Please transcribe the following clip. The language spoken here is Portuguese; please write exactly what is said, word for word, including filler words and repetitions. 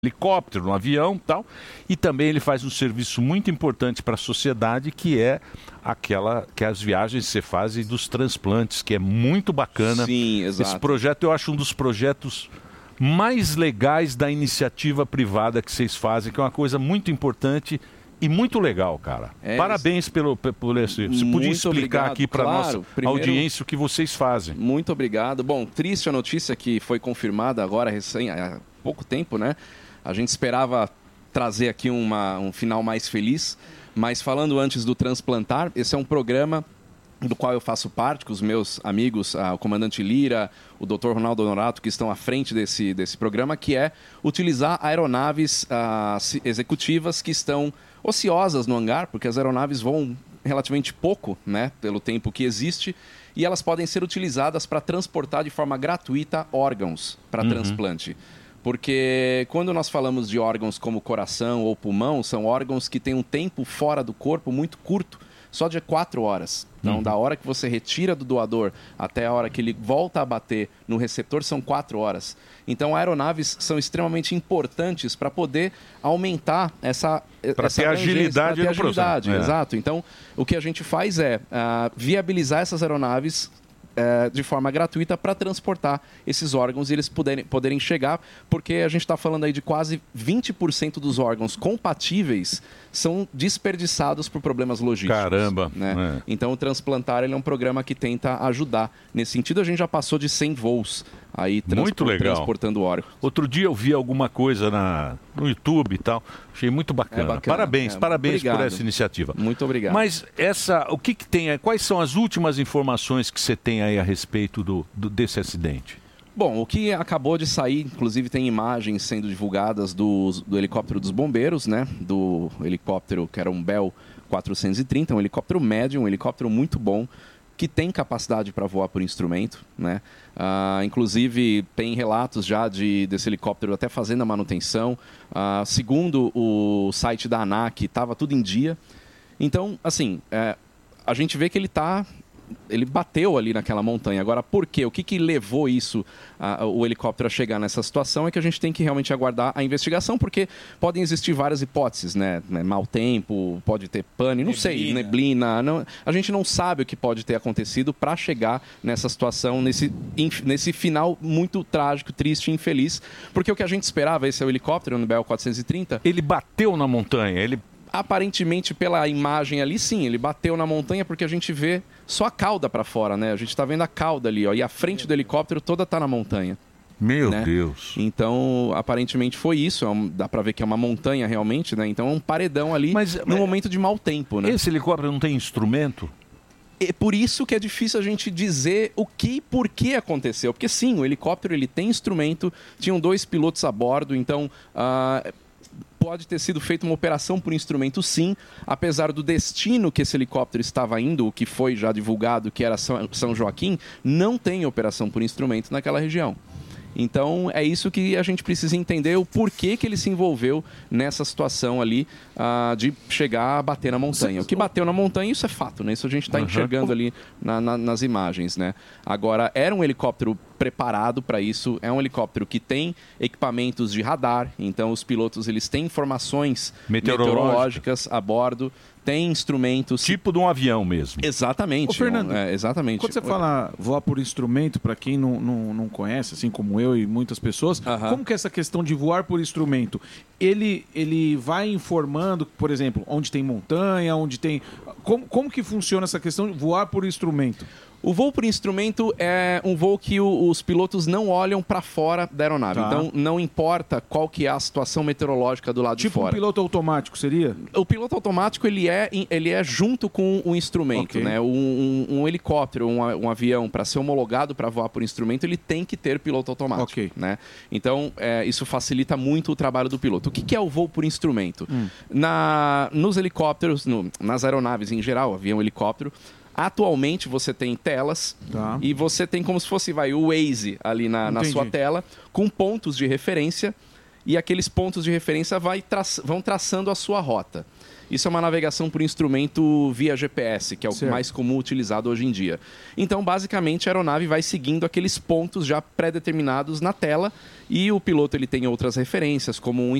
helicóptero, no avião e tal, e também ele faz um serviço muito importante para a sociedade, que é aquela, que é as viagens que você faz e dos transplantes, que é muito bacana. Sim, exato. Esse projeto eu acho um dos projetos mais legais da iniciativa privada que vocês fazem, que é uma coisa muito importante e muito legal, cara. É, Parabéns pelo, por esse. Você podia muito explicar obrigado, aqui para a claro. nossa Primeiro, audiência o que vocês fazem. Muito obrigado. Bom, triste a notícia que foi confirmada agora, recém, há pouco tempo, né? A gente esperava trazer aqui uma, um final mais feliz, mas falando antes do Transplantar, esse é um programa do qual eu faço parte, com os meus amigos, ah, o comandante Lira, o doutor Ronaldo Honorato, que estão à frente desse, desse programa, que é utilizar aeronaves ah, executivas que estão ociosas no hangar, porque as aeronaves voam relativamente pouco, né, pelo tempo que existe, e elas podem ser utilizadas para transportar de forma gratuita órgãos para Uhum. transplante. Porque quando nós falamos de órgãos como coração ou pulmão, são órgãos que têm um tempo fora do corpo muito curto, só de quatro horas. Então, Uhum. da hora que você retira do doador até a hora que ele volta a bater no receptor, são quatro horas. Então, aeronaves são extremamente importantes para poder aumentar essa Para ter agilidade no agilidade, processo. É. exato. Então, o que a gente faz é uh, viabilizar essas aeronaves É, de forma gratuita para transportar esses órgãos e eles poderem, poderem chegar, porque a gente está falando aí de quase vinte por cento dos órgãos compatíveis são desperdiçados por problemas logísticos. Caramba! Né? É. Então o Transplantar ele é um programa que tenta ajudar. Nesse sentido, a gente já passou de cem voos aí trans Muito legal. transportando órgãos. Outro dia eu vi alguma coisa na, no YouTube e tal. Achei muito bacana. É bacana, Parabéns, é. parabéns Obrigado. por essa iniciativa. Muito obrigado. Mas essa, o que, que tem? Quais são as últimas informações que você tem aí a respeito do, do- desse acidente? Bom, o que acabou de sair, inclusive tem imagens sendo divulgadas do, do helicóptero dos bombeiros, né? Do helicóptero que era um Bell quatrocentos e trinta, um helicóptero médio, um helicóptero muito bom, que tem capacidade para voar por instrumento, né? Ah, inclusive tem relatos já de, desse helicóptero até fazendo a manutenção. Ah, segundo o site da ANAC, estava tudo em dia. Então, assim, é, a gente vê que ele está... Ele bateu ali naquela montanha. Agora, por quê? O que, que levou isso, a, o helicóptero a chegar nessa situação é que a gente tem que realmente aguardar a investigação, porque podem existir várias hipóteses, né? Mau tempo, pode ter pane, não sei, neblina. Não, a gente não sabe o que pode ter acontecido para chegar nessa situação, nesse, inf- nesse final muito trágico, triste e infeliz. Porque o que a gente esperava, esse é o helicóptero no Bell quatrocentos e trinta... Ele bateu na montanha, ele... Aparentemente, pela imagem ali, sim, ele bateu na montanha porque a gente vê só a cauda para fora, né? A gente está vendo a cauda ali, ó, e a frente do helicóptero toda tá na montanha. Meu né? Deus. Então, aparentemente foi isso. É um- dá para ver que é uma montanha realmente, né? Então é um paredão ali no momento de mau tempo, né? Esse helicóptero não tem instrumento? É por isso que é difícil a gente dizer o que e por que aconteceu. Porque sim, o helicóptero ele tem instrumento, tinham dois pilotos a bordo, então ah, pode ter sido feita uma operação por instrumento sim, apesar do destino que esse helicóptero estava indo, o que foi já divulgado, que era São São Joaquim, não tem operação por instrumento naquela região. Então, é isso que a gente precisa entender, o porquê que ele se envolveu nessa situação ali ah, de chegar a bater na montanha. O que bateu na montanha, isso é fato, né? Isso a gente está Uhum. enxergando ali na- na- nas imagens, né? Agora, era um helicóptero preparado para isso, é um helicóptero que tem equipamentos de radar, então os pilotos eles têm informações Meteorológica. meteorológicas a bordo, tem instrumentos... Tipo de um avião mesmo. Exatamente. Ô, Fernando, é, exatamente. Quando você fala voar por instrumento, para quem não, não, não conhece, assim como eu e muitas pessoas, como que é essa questão de voar por instrumento? Ele, ele vai informando, por exemplo, onde tem montanha, onde tem... Como, como que funciona essa questão de voar por instrumento? O voo por instrumento é um voo que o- os pilotos não olham para fora da aeronave. Tá. Então, não importa qual que é a situação meteorológica do lado de Tipo um fora. piloto automático, seria? O piloto automático ele é, ele é junto com o instrumento, Ok. né? Um, um- um helicóptero, um, a- um avião, para ser homologado para voar por instrumento, ele tem que ter piloto automático, né? Então é, isso facilita muito o trabalho do piloto. O que, que é o voo por instrumento? Hum. Na, nos helicópteros, no- nas aeronaves em geral, avião, helicóptero. Atualmente você tem telas Tá. e você tem como se fosse vai, o Waze ali na, na Entendi. sua tela, com pontos de referência. e aqueles pontos de referência vai tra- vão traçando a sua rota. Isso é uma navegação por instrumento via G P S, que é o certo. mais comum utilizado hoje em dia. Então, basicamente, a aeronave vai seguindo aqueles pontos já pré-determinados na tela e o piloto ele tem outras referências, como um